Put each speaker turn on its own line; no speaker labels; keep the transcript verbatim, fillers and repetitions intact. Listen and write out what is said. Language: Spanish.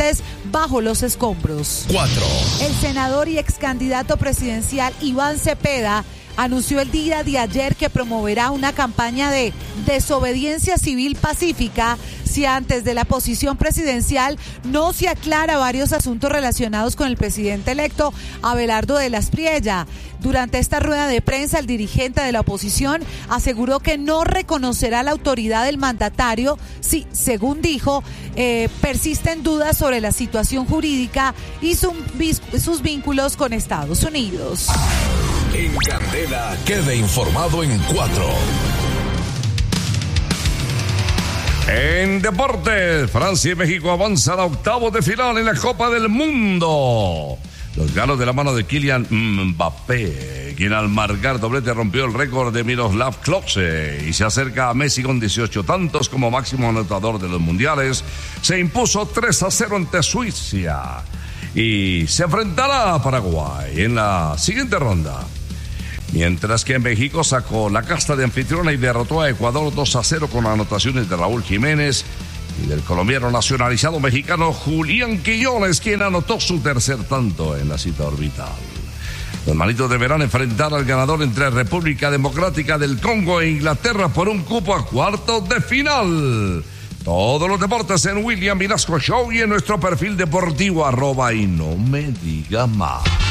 ustedes bajo los escombros.
cuatro.
El senador y ex candidato presidencial Iván Cepeda anunció el día de ayer que promoverá una campaña de desobediencia civil pacífica si antes de la posición presidencial no se aclara varios asuntos relacionados con el presidente electo Abelardo de la Espriella. Durante esta rueda de prensa, el dirigente de la oposición aseguró que no reconocerá la autoridad del mandatario si, según dijo, eh, persisten dudas sobre la situación jurídica y su, sus vínculos con Estados Unidos.
En Candela, quede informado en cuatro. En deportes, Francia y México avanzan a octavos de final en la Copa del Mundo. Los galos de la mano de Kylian Mbappé, quien al marcar doblete rompió el récord de Miroslav Klose y se acerca a Messi con dieciocho tantos como máximo anotador de los mundiales. Se impuso tres a cero ante Suiza y se enfrentará a Paraguay en la siguiente ronda. Mientras que México sacó la casta de anfitriona y derrotó a Ecuador dos a cero con anotaciones de Raúl Jiménez y del colombiano nacionalizado mexicano Julián Quiñones, quien anotó su tercer tanto en la cita orbital. Los manitos deberán enfrentar al ganador entre República Democrática del Congo e Inglaterra por un cupo a cuartos de final. Todos los deportes en William Vinasco Show y en nuestro perfil deportivo arroba y no me diga más.